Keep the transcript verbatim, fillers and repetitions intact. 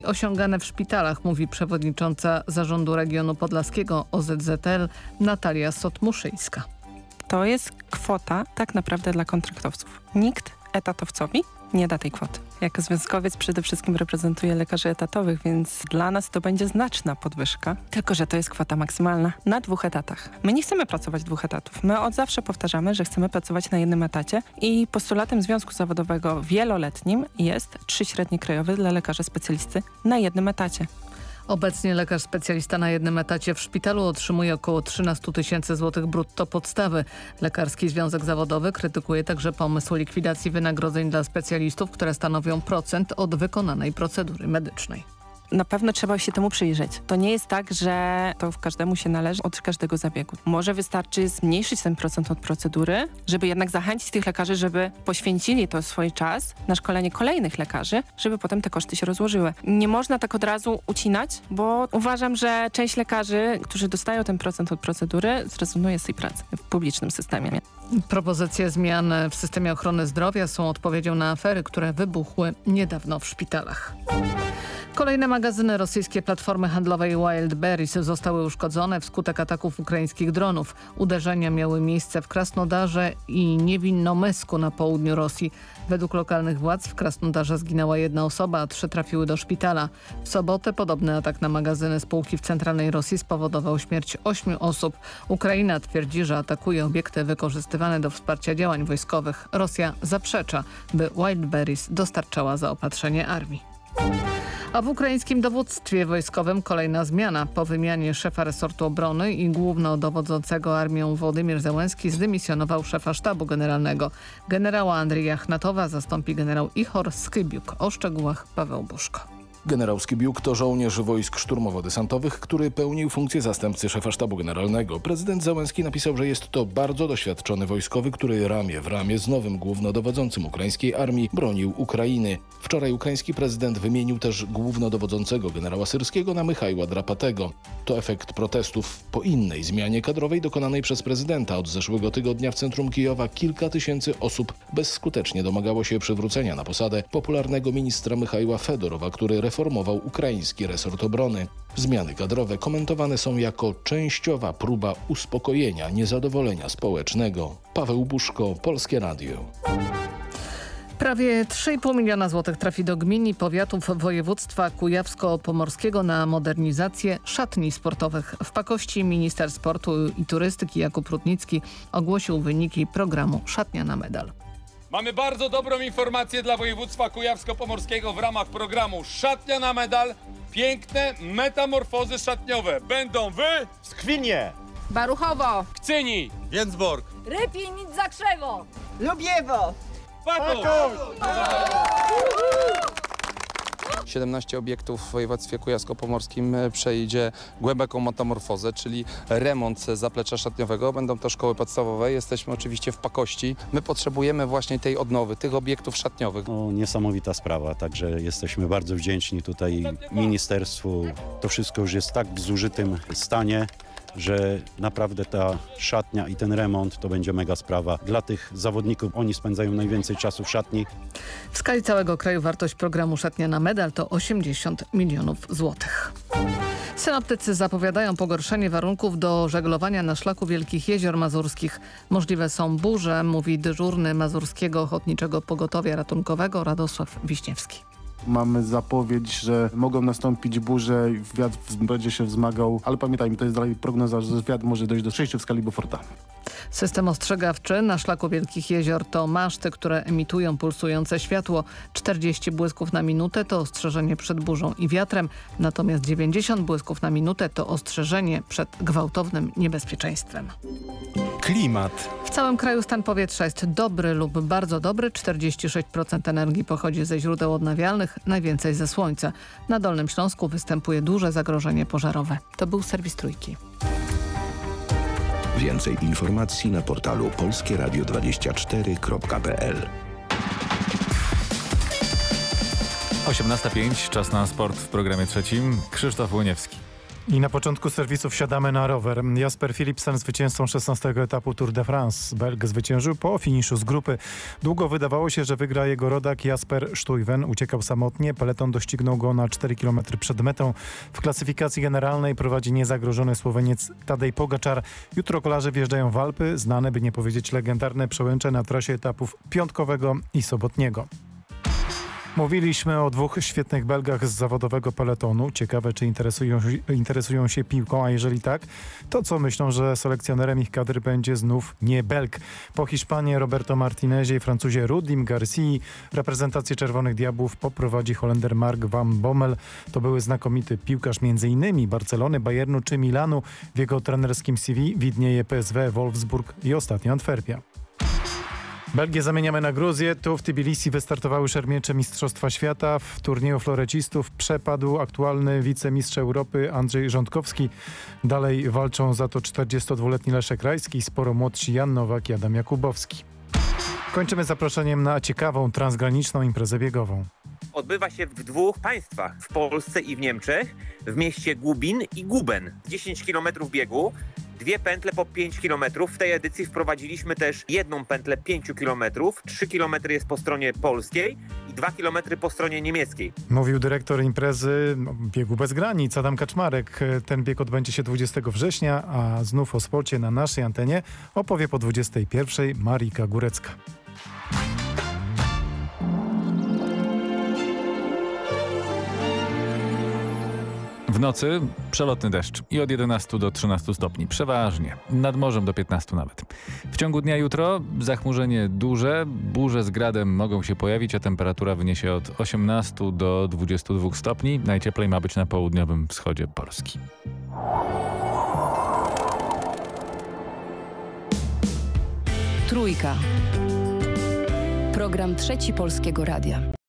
osiągane w szpitalach, mówi przewodnicząca Zarządu Regionu Podlaskiego O Z Z L Natalia Sotmuszyńska. To jest kwota tak naprawdę dla kontraktowców. Nikt etatowcowi nie da tej kwoty. Jako związkowiec przede wszystkim reprezentuję lekarzy etatowych, więc dla nas to będzie znaczna podwyżka. Tylko że to jest kwota maksymalna na dwóch etatach. My nie chcemy pracować dwóch etatów. My od zawsze powtarzamy, że chcemy pracować na jednym etacie i postulatem Związku Zawodowego wieloletnim jest trzy średnie krajowe dla lekarza specjalisty na jednym etacie. Obecnie lekarz specjalista na jednym etacie w szpitalu otrzymuje około trzynaście tysięcy złotych brutto podstawy. Lekarski Związek Zawodowy krytykuje także pomysł likwidacji wynagrodzeń dla specjalistów, które stanowią procent od wykonanej procedury medycznej. Na pewno trzeba się temu przyjrzeć. To nie jest tak, że to w każdemu się należy od każdego zabiegu. Może wystarczy zmniejszyć ten procent od procedury, żeby jednak zachęcić tych lekarzy, żeby poświęcili to swój czas na szkolenie kolejnych lekarzy, żeby potem te koszty się rozłożyły. Nie można tak od razu ucinać, bo uważam, że część lekarzy, którzy dostają ten procent od procedury, zrezygnuje z tej pracy w publicznym systemie. Propozycje zmian w systemie ochrony zdrowia są odpowiedzią na afery, które wybuchły niedawno w szpitalach. Kolejne magazyny rosyjskiej platformy handlowej Wildberries zostały uszkodzone wskutek ataków ukraińskich dronów. Uderzenia miały miejsce w Krasnodarze i Niewinnomysku na południu Rosji. Według lokalnych władz w Krasnodarze zginęła jedna osoba, a trzy trafiły do szpitala. W sobotę podobny atak na magazyny spółki w centralnej Rosji spowodował śmierć ośmiu osób. Ukraina twierdzi, że atakuje obiekty wykorzystywane do wsparcia działań wojskowych. Rosja zaprzecza, by Wildberries dostarczała zaopatrzenie armii. A w ukraińskim dowództwie wojskowym kolejna zmiana. Po wymianie szefa resortu obrony i głównodowodzącego armią Wołodymyr Zełenski zdymisjonował szefa sztabu generalnego. Generała Andrija Achnatowa zastąpi generał Ihor Skybiuk. O szczegółach Paweł Buszko. Generał Skybiuk to żołnierz wojsk szturmowo-desantowych, który pełnił funkcję zastępcy szefa sztabu generalnego. Prezydent Zełenski napisał, że jest to bardzo doświadczony wojskowy, który ramię w ramię z nowym głównodowodzącym ukraińskiej armii bronił Ukrainy. Wczoraj ukraiński prezydent wymienił też głównodowodzącego generała syrskiego na Michajła Drapatego. To efekt protestów po innej zmianie kadrowej dokonanej przez prezydenta. Od zeszłego tygodnia w centrum Kijowa kilka tysięcy osób bezskutecznie domagało się przywrócenia na posadę popularnego ministra Michajła Fedorowa, który reformował ukraiński resort obrony. Zmiany kadrowe komentowane są jako częściowa próba uspokojenia niezadowolenia społecznego. Paweł Buszko, Polskie Radio. Prawie trzy i pół miliona złotych trafi do gmin i powiatów województwa kujawsko-pomorskiego na modernizację szatni sportowych. W Pakości minister sportu i turystyki Jakub Rutnicki ogłosił wyniki programu Szatnia na medal. Mamy bardzo dobrą informację dla województwa kujawsko-pomorskiego w ramach programu Szatnia na medal. Piękne metamorfozy szatniowe będą w Skwinie, Baruchowo, Kcyni, Więcbork, Rypin, nic za krzewo, Lubiewo, Pakoł. siedemnaście obiektów w województwie kujawsko-pomorskim przejdzie głęboką metamorfozę, czyli remont zaplecza szatniowego. Będą to szkoły podstawowe. Jesteśmy oczywiście w Pakości. My potrzebujemy właśnie tej odnowy, tych obiektów szatniowych. No, niesamowita sprawa, także jesteśmy bardzo wdzięczni tutaj ministerstwu. To wszystko już jest w tak zużytym stanie, że naprawdę ta szatnia i ten remont to będzie mega sprawa dla tych zawodników. Oni spędzają najwięcej czasu w szatni. W skali całego kraju wartość programu Szatnia na medal to osiemdziesiąt milionów złotych. Synoptycy zapowiadają pogorszenie warunków do żeglowania na szlaku Wielkich Jezior Mazurskich. Możliwe są burze, mówi dyżurny Mazurskiego Ochotniczego Pogotowia Ratunkowego Radosław Wiśniewski. Mamy zapowiedź, że mogą nastąpić burze, wiatr będzie się wzmagał, ale pamiętajmy, to jest dalej prognoza, że wiatr może dojść do sześciu w skali Beauforta. System ostrzegawczy na szlaku Wielkich Jezior to maszty, które emitują pulsujące światło. czterdzieści błysków na minutę to ostrzeżenie przed burzą i wiatrem, natomiast dziewięćdziesiąt błysków na minutę to ostrzeżenie przed gwałtownym niebezpieczeństwem. Klimat. W całym kraju stan powietrza jest dobry lub bardzo dobry. czterdzieści sześć procent energii pochodzi ze źródeł odnawialnych, najwięcej ze słońca. Na Dolnym Śląsku występuje duże zagrożenie pożarowe. To był serwis Trójki. Więcej informacji na portalu polskie radio dwadzieścia cztery kropka p l. osiemnasta pięć, czas na sport w programie trzecim. Krzysztof Łoniewski. I na początku serwisu wsiadamy na rower. Jasper Philipsen zwycięzcą szesnastego etapu Tour de France. Belg zwyciężył po finiszu z grupy. Długo wydawało się, że wygra jego rodak Jasper Stuyven. Uciekał samotnie. Peleton doścignął go na cztery kilometry przed metą. W klasyfikacji generalnej prowadzi niezagrożony Słoweniec Tadej Pogačar. Jutro kolarze wjeżdżają w Alpy. Znane, by nie powiedzieć legendarne przełęcze na trasie etapów piątkowego i sobotniego. Mówiliśmy o dwóch świetnych Belgach z zawodowego peletonu. Ciekawe, czy interesują, interesują się piłką, a jeżeli tak, to co myślą, że selekcjonerem ich kadry będzie znów nie Belg. Po Hiszpanii Roberto Martinezie i Francuzie Rudim Garcii reprezentację Czerwonych Diabłów poprowadzi Holender Mark van Bommel. To były znakomity piłkarz m.in. Barcelony, Bayernu czy Milanu. W jego trenerskim C V widnieje P S V, Wolfsburg i ostatnio Antwerpia. Belgię zamieniamy na Gruzję. Tu w Tbilisi wystartowały szermiecze Mistrzostwa Świata. W turnieju florecistów przepadł aktualny wicemistrz Europy Andrzej Rządkowski. Dalej walczą za to czterdziestodwuletni Leszek Rajski i sporo młodsi Jan Nowak i Adam Jakubowski. Kończymy zaproszeniem na ciekawą, transgraniczną imprezę biegową. Odbywa się w dwóch państwach, w Polsce i w Niemczech, w mieście Gubin i Guben. dziesięć kilometrów biegu, dwie pętle po pięć kilometrów. W tej edycji wprowadziliśmy też jedną pętlę pięć kilometrów. trzy kilometry jest po stronie polskiej i dwa kilometry po stronie niemieckiej. Mówił dyrektor imprezy Biegu Bez Granic Adam Kaczmarek. Ten bieg odbędzie się dwudziestego września, a znów o sporcie na naszej antenie opowie po dwudziestej pierwszej Marika Górecka. W nocy przelotny deszcz i od jedenastu do trzynastu stopni. Przeważnie. Nad morzem do piętnastu nawet. W ciągu dnia jutro zachmurzenie duże. Burze z gradem mogą się pojawić, a temperatura wyniesie od osiemnastu do dwudziestu dwóch stopni. Najcieplej ma być na południowym wschodzie Polski. Trójka. Program Trzeci Polskiego Radia.